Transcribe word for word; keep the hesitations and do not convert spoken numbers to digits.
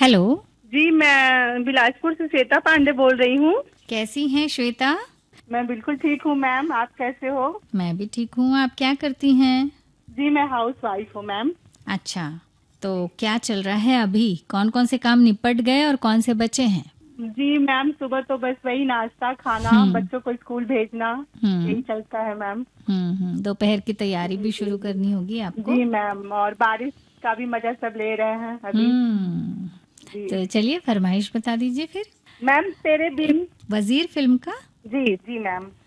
Hello जी, मैं बिलासपुर से श्वेता पांडे बोल रही हूँ। कैसी हैं श्वेता? मैं बिल्कुल ठीक हूँ मैम, आप कैसे हो? मैं भी ठीक हूँ। आप क्या करती हैं? जी, मैं हाउस वाइफ हूँ मैम। अच्छा, तो क्या चल रहा है अभी? कौन कौन से काम निपट गए और कौन से बचे हैं? जी मैम, सुबह तो बस वही नाश्ता खाना, हम्म बच्चों को स्कूल भेजना, हम्म यही चलता है मैम। हम्म हम्म, दोपहर की तैयारी भी शुरू करनी होगी आपको। जी मैम, और बारिश का भी मजा सब ले रहे हैं अभी। हम्म जी तो चलिए फरमाइश बता दीजिए फिर। मैम, तेरे बिन। वजीर फिल्म का। जी जी मैम।